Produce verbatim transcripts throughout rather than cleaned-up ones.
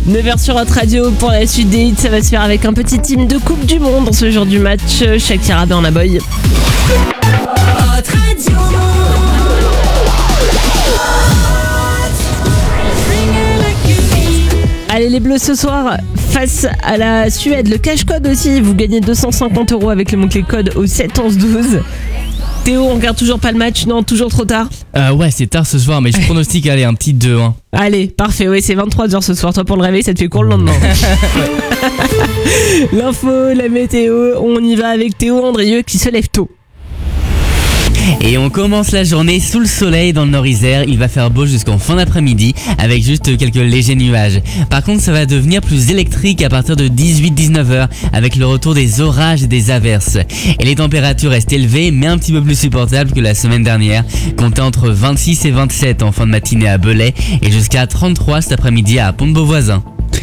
neuf heures sur Hot Radio pour la suite des hits. Ça va se faire avec un petit team de Coupe du Monde dans ce jour du match. Shakira, Burna Boy. Hot Radio. Allez les Bleus ce soir face à la Suède. Le cash code aussi, vous gagnez deux cent cinquante euros avec le mot-clé code au sept onze douze. Théo, on regarde toujours pas le match? Non, toujours trop tard? Euh, ouais, c'est tard ce soir, mais je pronostique, allez, un petit deux un. Allez, parfait, oui, c'est vingt-trois heures ce soir. Toi, pour le réveil, ça te fait court le lendemain. L'info, la météo, on y va avec Théo Andrieux qui se lève tôt. Et on commence la journée sous le soleil dans le Nord-Isère. Il va faire beau jusqu'en fin d'après-midi avec juste quelques légers nuages. Par contre, ça va devenir plus électrique à partir de dix-huit dix-neuf heures avec le retour des orages et des averses. Et les températures restent élevées mais un petit peu plus supportables que la semaine dernière. Comptez entre vingt-six et vingt-sept en fin de matinée à Belay et jusqu'à trente-trois cet après-midi à Pont-de-Beauvoisin.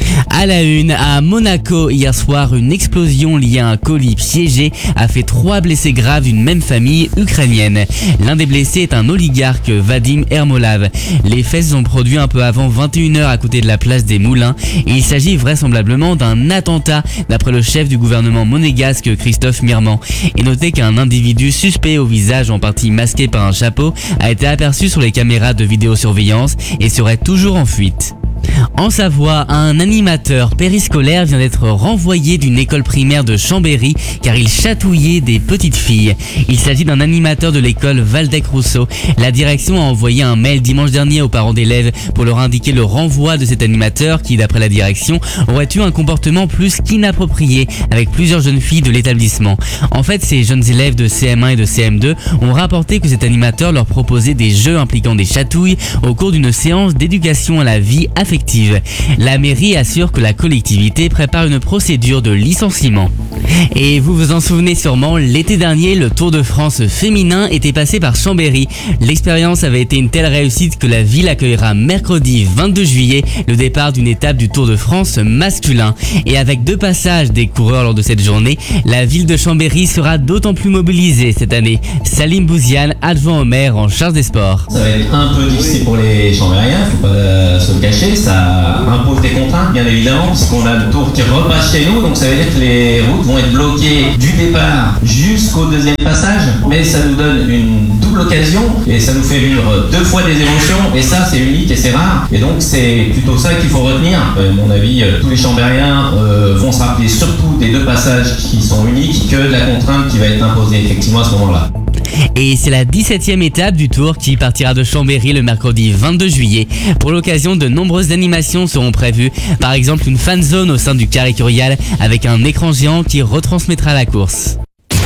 À la une, à Monaco, hier soir, une explosion liée à un colis piégé a fait trois blessés graves d'une même famille ukrainienne. L'un des blessés est un oligarque, Vadim Ermolov. Les faits se sont produits un peu avant vingt et une heures à côté de la place des Moulins et il s'agit vraisemblablement d'un attentat d'après le chef du gouvernement monégasque, Christophe Mirman. Et notez qu'un individu suspect au visage en partie masqué par un chapeau a été aperçu sur les caméras de vidéosurveillance et serait toujours en fuite. En Savoie, un animateur périscolaire vient d'être renvoyé d'une école primaire de Chambéry car il chatouillait des petites filles. Il s'agit d'un animateur de l'école Valdec-Rousseau. La direction a envoyé un mail dimanche dernier aux parents d'élèves pour leur indiquer le renvoi de cet animateur qui, d'après la direction, aurait eu un comportement plus qu'inapproprié avec plusieurs jeunes filles de l'établissement. En fait, ces jeunes élèves de C M un et de C M deux ont rapporté que cet animateur leur proposait des jeux impliquant des chatouilles au cours d'une séance d'éducation à la vie affective. La mairie assure que la collectivité prépare une procédure de licenciement. Et vous vous en souvenez sûrement, l'été dernier, le Tour de France féminin était passé par Chambéry. L'expérience avait été une telle réussite que la ville accueillera mercredi vingt-deux juillet le départ d'une étape du Tour de France masculin. Et avec deux passages des coureurs lors de cette journée, la ville de Chambéry sera d'autant plus mobilisée cette année. Salim Bouziane, adjoint au maire en charge des sports. Ça va être un peu difficile pour les Chambériens, faut pas se le cacher, ça impose des contraintes bien évidemment, puisqu'on a le Tour qui repasse chez nous, donc ça veut dire que les routes vont être bloquées du départ jusqu'au deuxième passage, mais ça nous donne une double occasion et ça nous fait vivre deux fois des émotions et ça c'est unique et c'est rare, et donc c'est plutôt ça qu'il faut retenir. À mon avis, tous les Chambériens euh, vont se rappeler surtout des deux passages qui sont uniques que de la contrainte qui va être imposée effectivement à ce moment-là. Et c'est la dix-septième étape du Tour qui partira de Chambéry le mercredi vingt-deux juillet. Pour l'occasion, de nombreuses animations seront prévues. Par exemple, une fan zone au sein du Carré Curial avec un écran géant qui retransmettra la course.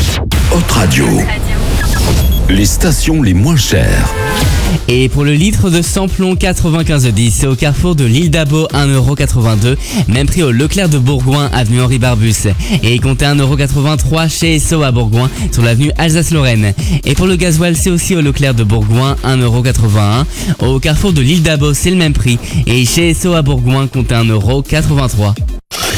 Hot Radio. Les stations les moins chères. Et pour le litre de samplon quatre-vingt-quinze dix, c'est au carrefour de l'île d'Abo un euro quatre-vingt-deux, même prix au Leclerc de Bourgoin, avenue Henri Barbus. Et comptez un euro quatre-vingt-trois chez Esso à Bourgoin, sur l'avenue Alsace-Lorraine. Et pour le gasoil, c'est aussi au Leclerc de Bourgoin, un euro quatre-vingt-un. Au carrefour de l'île d'Abo, c'est le même prix. Et chez Esso à Bourgoin, comptez un euro quatre-vingt-trois.